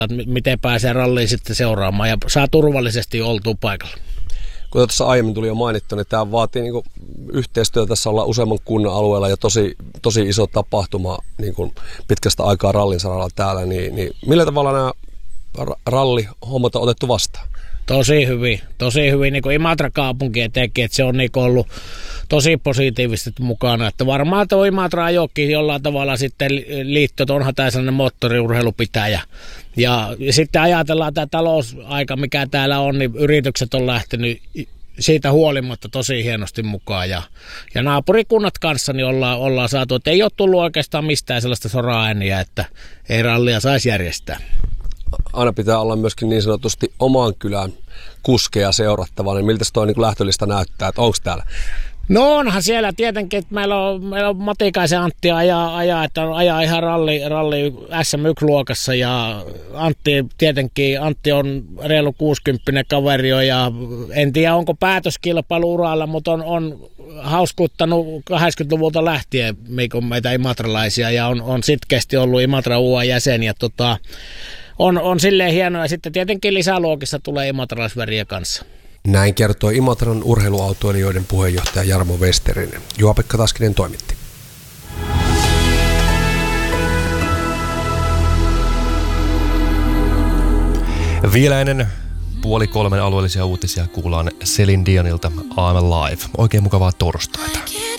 miten pääsee ralliin sitten seuraamaan ja saa turvallisesti oltua paikalla. Kuten tuossa aiemmin tuli jo mainittu, niin tämä vaatii niin kuin yhteistyötä. Tässä ollaan useamman kunnan alueella ja tosi iso tapahtuma niin kuin pitkästä aikaa rallin saralla täällä. Niin millä tavalla nämä rallihommat on otettu vastaan? Tosi hyvin niin kuin Imatra-kaupunki etenkin, että se on niin ollut tosi positiivisesti mukana. Että varmaan tuo Imatra ajokin jollain tavalla sitten liitto, että onhan tämä sellainen moottoriurheilupitäjä. Ja sitten ajatellaan tämä talousaika, mikä täällä on, niin yritykset on lähtenyt siitä huolimatta tosi hienosti mukaan. Ja naapurikunnat kanssa niin ollaan saatu, että ei ole tullut oikeastaan mistään sellaista soraääniä, että ei rallia saisi järjestää. Aina pitää olla myöskin niin sanotusti oman kylän kuskeja seurattava, niin miltä se toi niin lähtölista näyttää, että onko täällä? No onhan siellä tietenkin, että meillä on Matikaisen Antti ajaa, että ajaa ihan ralli SM1-luokassa ja Antti on reilu 60 kaveri ja en tiedä onko päätöskilpailu-uralla, mutta on hauskuttanut 80-luvulta lähtien meitä imatralaisia ja on sitkeästi ollut Imatra UA-jäsen ja on silleen hienoa ja sitten tietenkin lisäluokissa tulee imatralaisväriä kanssa. Näin kertoi Imatran urheiluautoilijoiden puheenjohtaja Jarmo Westerinen. Juha-Pekka Taskinen toimitti. Vielä ennen 2:30 alueellisia uutisia kuullaan Celine Dionilta I'm Alive. Oikein mukavaa torstaita.